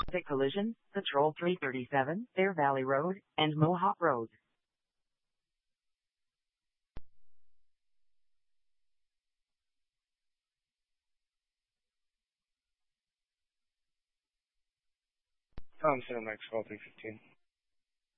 The collision, Patrol 337, Fair Valley Road, and Mohawk Road. Tom, Center Maxwell 315.